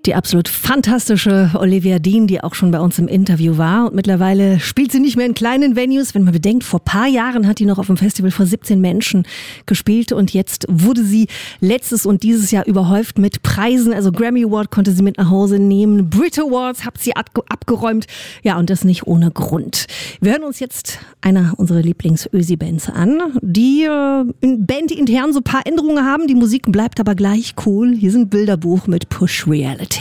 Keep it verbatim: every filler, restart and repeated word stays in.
Die absolut fantastische Olivia Dean, die auch schon bei uns im Interview war. Und mittlerweile spielt sie nicht mehr in kleinen Venues. Wenn man bedenkt, vor ein paar Jahren hat die noch auf dem Festival vor siebzehn Menschen gespielt. Und jetzt wurde sie letztes und dieses Jahr überhäuft mit Preisen. Also Grammy Award konnte sie mit nach Hause nehmen. Brit Awards hat sie abgeräumt. Ja, und das nicht ohne Grund. Wir hören uns jetzt einer unserer Lieblings-Ösi-Bands an, die äh, bandintern so ein paar Änderungen haben. Die Musik bleibt aber gleich cool. Hier sind Bilderbuch mit Push Reality.